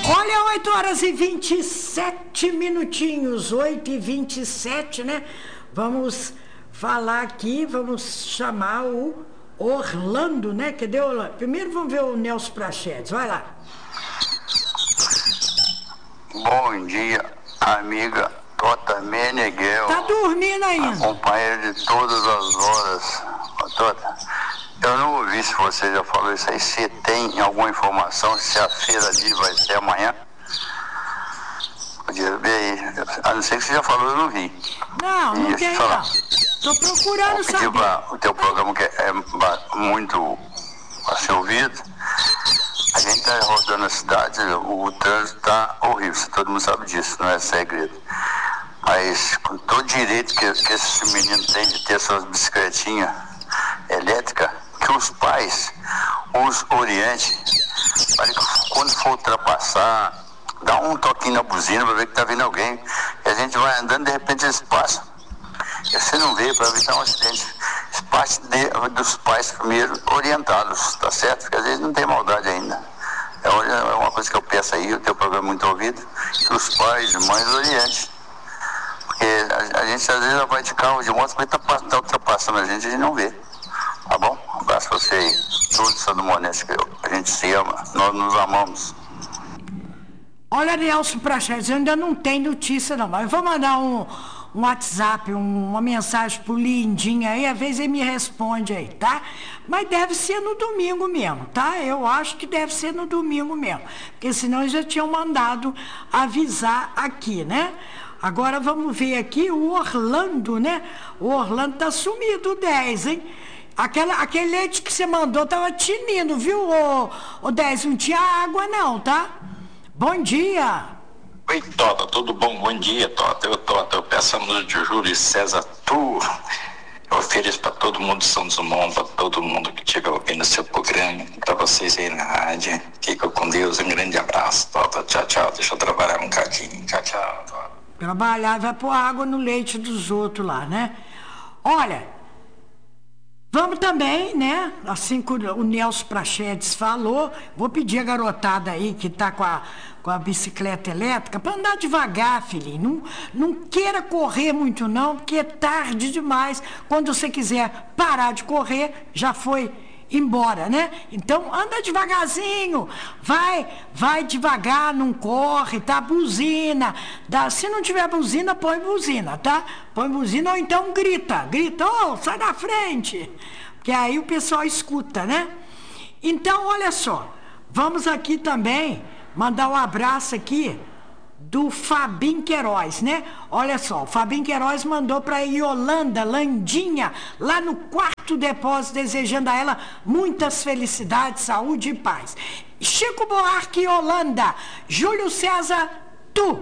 Olha, 8h27, 8h27, né? Vamos falar aqui, vamos chamar o Orlando, né? Cadê o Orlando? Primeiro vamos ver o Nelson Prachedes, vai lá. Bom dia, amiga Tota Meneghel. Tá dormindo ainda? Companheira de todas as horas. Tota, eu não ouvi se você já falou isso aí. Se tem alguma informação se a feira ali vai ser amanhã? Podia ver aí. A não ser que você já falou, eu não vi. Não, não tem não. Tô procurando saber. O teu programa que é muito a ser ouvido. A gente está rodando a cidade, o trânsito está horrível, todo mundo sabe disso, não é segredo. Mas com todo direito que esse menino tem de ter suas bicicletinhas elétricas, que os pais os orientem, para que quando for ultrapassar, dá um toquinho na buzina para ver que está vindo alguém. E a gente vai andando, de repente eles passam. E você não vê para evitar um acidente. Parte dos pais primeiro orientá-los, tá certo? Porque às vezes não tem maldade ainda. É uma coisa que eu peço aí, o teu programa é muito ouvido, que os pais e mães orientem. Porque a gente às vezes vai de carro de moto, mas tá ultrapassando a gente não vê. Tá bom? Um abraço pra você aí. Todos são do Moneste, a gente se ama, nós nos amamos. Olha, Nelson Prachedes, eu ainda não tenho notícia não, mas eu vou mandar um WhatsApp, uma mensagem pro Lindinho aí, às vezes ele me responde aí, tá? Mas deve ser no domingo mesmo, tá? Eu acho que deve ser no domingo mesmo, porque senão eles já tinham mandado avisar aqui, né? Agora vamos ver aqui o Orlando, né? O Orlando tá sumido, o 10, hein? Aquele leite que você mandou tava tinindo, viu, o 10? Não tinha água não, tá? Bom dia! Oi, Tota, tudo bom? Bom dia, Tota. Eu peço a música de Júlio César Tour. Eu ofereço para todo mundo de São Dumont, para todo mundo que estiver ouvindo o seu programa, para vocês aí na rádio. Fica com Deus, um grande abraço, Tota. Tchau, tchau. Deixa eu trabalhar um cadinho. Tchau, tchau, Tota. Trabalhar, vai pôr água no leite dos outros lá, né? Olha, vamos também, né? Assim que o Nelson Prachedes falou, vou pedir a garotada aí que tá com a bicicleta elétrica para andar devagar, filhinho. Não queira correr muito não, porque é tarde demais. Quando você quiser parar de correr, já foi embora, né? Então anda devagarzinho, vai devagar, não corre, tá? Buzina, se não tiver buzina, põe buzina, tá? Põe buzina ou então grita, ô, sai da frente, porque aí o pessoal escuta, né? Então, olha só, vamos aqui também mandar um abraço aqui do Fabinho Queiroz, né? Olha só, o Fabinho Queiroz mandou para Yolanda Landinha, lá no quarto depósito, desejando a ela muitas felicidades, saúde e paz. Chico Buarque, Yolanda, Júlio César, tu.